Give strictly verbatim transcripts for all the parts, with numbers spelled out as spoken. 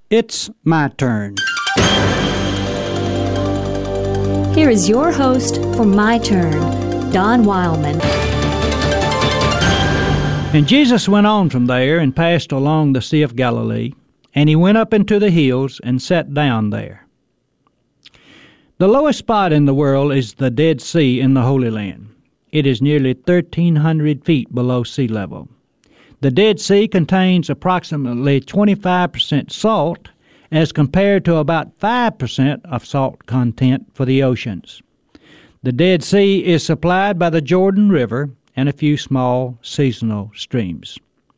It's my turn. Here is your host for My Turn, Don Wildman. And Jesus went on from there and passed along the Sea of Galilee, and he went up into the hills and sat down there. The lowest spot in the world is the Dead Sea in the Holy Land. It is nearly thirteen hundred feet below sea level. The Dead Sea contains approximately twenty-five percent salt as compared to about five percent of salt content for the oceans. The Dead Sea is supplied by the Jordan River and a few small seasonal streams.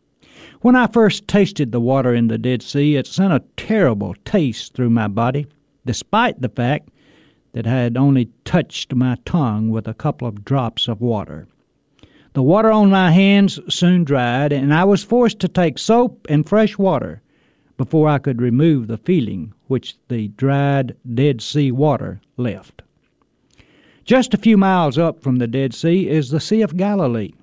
When I first tasted the water in the Dead Sea, it sent a terrible taste through my body, despite the fact that I had only touched my tongue with a couple of drops of water. The water on my hands soon dried, and I was forced to take soap and fresh water before I could remove the feeling which the dried Dead Sea water left. Just a few miles up from the Dead Sea is the Sea of Galilee.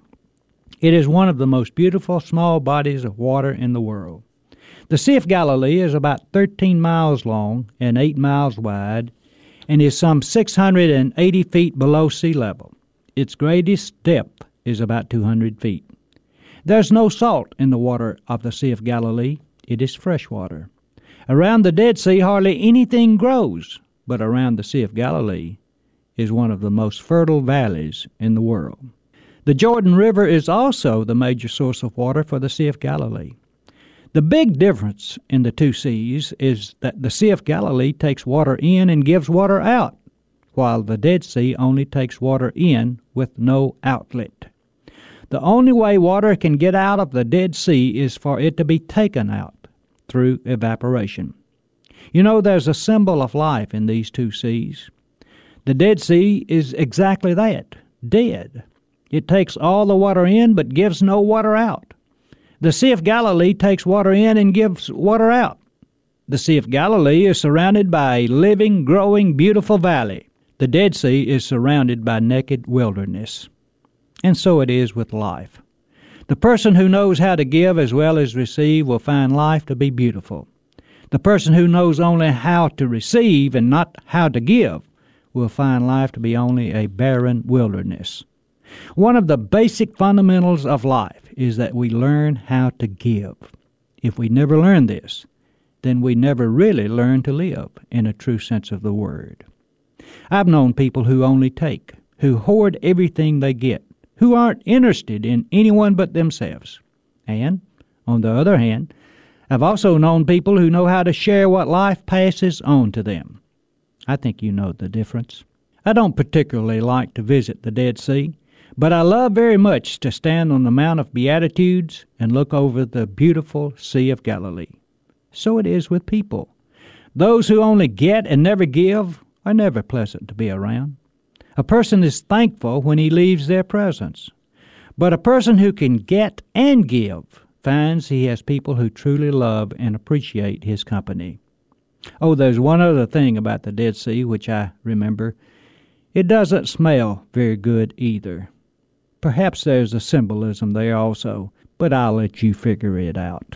It is one of the most beautiful small bodies of water in the world. The Sea of Galilee is about thirteen miles long and eight miles wide, and is some six hundred eighty feet below sea level. Its greatest depth is about two hundred feet. There's no salt in the water of the Sea of Galilee. It is fresh water. Around the Dead Sea, hardly anything grows, but around the Sea of Galilee is one of the most fertile valleys in the world. The Jordan River is also the major source of water for the Sea of Galilee. The big difference in the two seas is that the Sea of Galilee takes water in and gives water out, while the Dead Sea only takes water in with no outlet. The only way water can get out of the Dead Sea is for it to be taken out through evaporation. You know, there's a symbol of life in these two seas. The Dead Sea is exactly that, dead. It takes all the water in but gives no water out. The Sea of Galilee takes water in and gives water out. The Sea of Galilee is surrounded by a living, growing, beautiful valley. The Dead Sea is surrounded by naked wilderness. And so it is with life. The person who knows how to give as well as receive will find life to be beautiful. The person who knows only how to receive and not how to give will find life to be only a barren wilderness. One of the basic fundamentals of life is that we learn how to give. If we never learn this, then we never really learn to live in a true sense of the word. I've known people who only take, who hoard everything they get, who aren't interested in anyone but themselves. And, on the other hand, I've also known people who know how to share what life passes on to them. I think you know the difference. I don't particularly like to visit the Dead Sea, but I love very much to stand on the Mount of Beatitudes and look over the beautiful Sea of Galilee. So it is with people. Those who only get and never give are never pleasant to be around. A person is thankful when he leaves their presence. But a person who can get and give finds he has people who truly love and appreciate his company. Oh, there's one other thing about the Dead Sea which I remember. It doesn't smell very good either. Perhaps there's a symbolism there also, but I'll let you figure it out.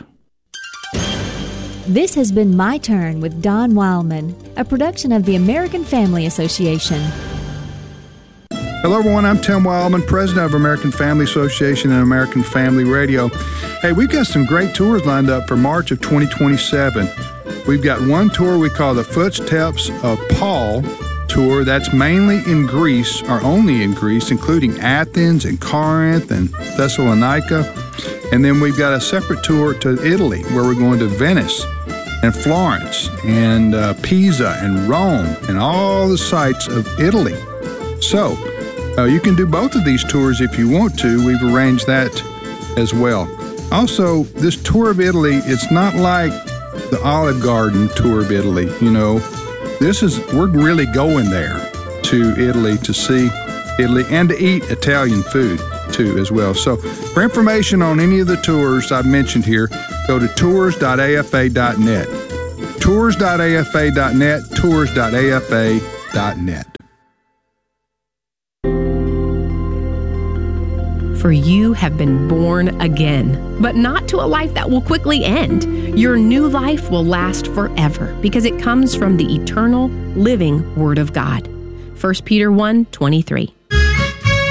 This has been My Turn with Don Wildman, a production of the American Family Association. Hello, everyone. I'm Tim Wildman, president of American Family Association and American Family Radio. Hey, we've got some great tours lined up for March of twenty twenty-seven. We've got one tour we call the Footsteps of Paul tour. That's mainly in Greece, or only in Greece, including Athens and Corinth and Thessalonica. And then we've got a separate tour to Italy, where we're going to Venice and Florence and uh, Pisa and Rome and all the sites of Italy. So, Uh, you can do both of these tours if you want to. We've arranged that as well. Also, this tour of Italy, it's not like the Olive Garden tour of Italy. You know, this is, we're really going there to Italy to see Italy and to eat Italian food too as well. So for information on any of the tours I've mentioned here, go to tours dot a f a dot net. tours dot a f a dot net, tours dot a f a dot net. For you have been born again, but not to a life that will quickly end. Your new life will last forever because it comes from the eternal, living Word of God. First Peter one twenty-three.